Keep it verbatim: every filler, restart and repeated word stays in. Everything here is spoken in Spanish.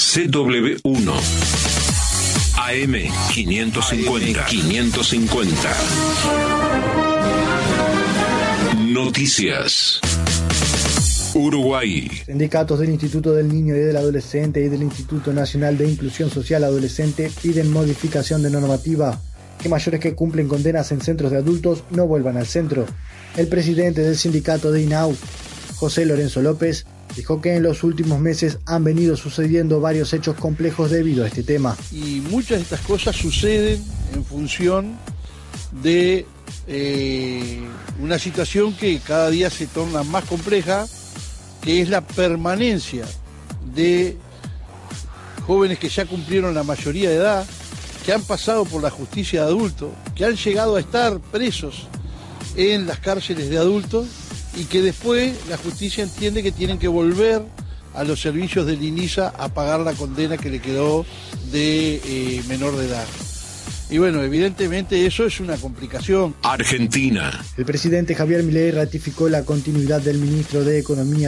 C W uno. A M quinientos cincuenta. quinientos cincuenta. Noticias. Uruguay. Sindicatos del Instituto del Niño y del Adolescente y del Instituto Nacional de Inclusión Social Adolescente piden modificación de normativa, que mayores que cumplen condenas en centros de adultos no vuelvan al centro. El presidente del sindicato de I N A U, José Lorenzo López, dijo que en los últimos meses han venido sucediendo varios hechos complejos debido a este tema. Y muchas de estas cosas suceden en función de eh, una situación que cada día se torna más compleja, que es la permanencia de jóvenes que ya cumplieron la mayoría de edad, que han pasado por la justicia de adultos, que han llegado a estar presos en las cárceles de adultos y que después la justicia entiende que tienen que volver a los servicios del INISA a pagar la condena que le quedó de eh, menor de edad. Y bueno, evidentemente eso es una complicación. Argentina. El presidente Javier Milei ratificó la continuidad del ministro de Economía